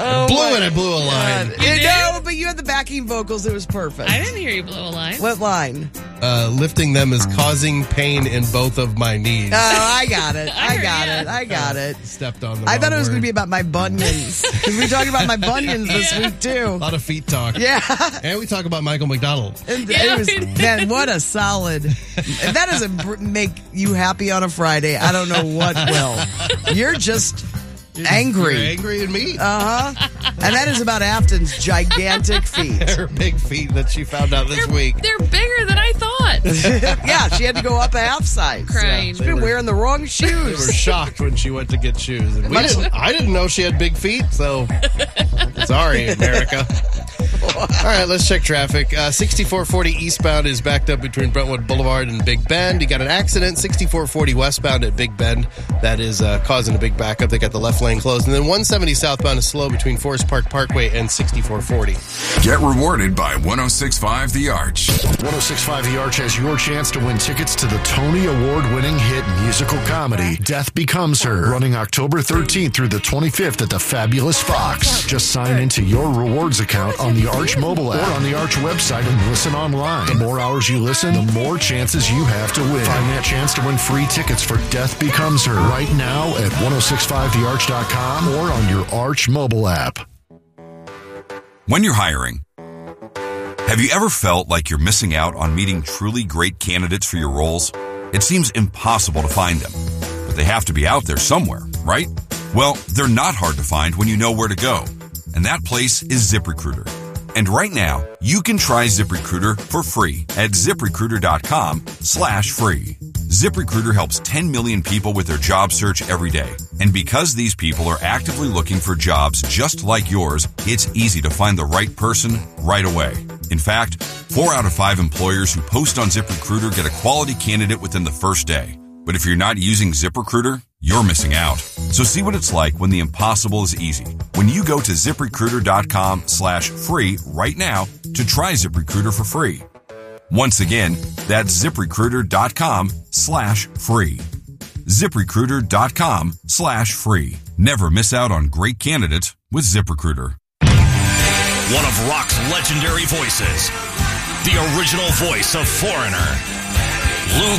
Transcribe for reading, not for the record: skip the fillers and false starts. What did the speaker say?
I blew a line. No, but you had the backing vocals. It was perfect. I didn't hear you blow a line. What line? Lifting them is causing pain in both of my knees. Oh, I got it. I got it. Stepped on the I thought it was going to be about my bunions. Because we talked about my bunions this week, too. A lot of feet talk. Yeah. And we talk about Michael McDonald. And it was, man, what a solid. If that doesn't make you happy on a Friday, I don't know what will. You're just angry. You're angry at me? Uh-huh. And that is about Afton's gigantic feet. Her big feet that she found out this week. They're bigger than I thought. Yeah, she had to go up a half size. Crying. She's been wearing the wrong They shoes. were shocked when she went to get shoes. And I didn't know she had big feet, so sorry, America. All right, let's check traffic. 6440 eastbound is backed up between Brentwood Boulevard and Big Bend. You got an accident, 6440 westbound at Big Bend. That is causing a big backup. They got the left lane closed. And then 170 southbound is slow between Forest Park Parkway and 6440. Get rewarded by 106.5 The Arch. 106.5 The Arch has your chance to win tickets to the Tony Award-winning hit musical comedy, Death Becomes Her, running October 13th through the 25th at the Fabulous Fox. Just sign into your rewards account on the Arch mobile app or on the Arch website and listen online. The more hours you listen, the more chances you have to win. Find that chance to win free tickets for Death Becomes Her right now at 1065thearch.com or on your Arch mobile app. When you're hiring, have you ever felt like you're missing out on meeting truly great candidates for your roles? It seems impossible to find them, but they have to be out there somewhere, right? Well, they're not hard to find when you know where to go, and that place is ZipRecruiter. And right now, you can try ZipRecruiter for free at ZipRecruiter.com/free. ZipRecruiter helps 10 million people with their job search every day. And because these people are actively looking for jobs just like yours, it's easy to find the right person right away. In fact, 4 out of 5 employers who post on ZipRecruiter get a quality candidate within the first day. But if you're not using ZipRecruiter, you're missing out. So see what it's like when the impossible is easy. When you go to ZipRecruiter.com/free right now to try ZipRecruiter for free. Once again, that's ZipRecruiter.com/free. ZipRecruiter.com/free. Never miss out on great candidates with ZipRecruiter. One of rock's legendary voices. The original voice of Foreigner. Lou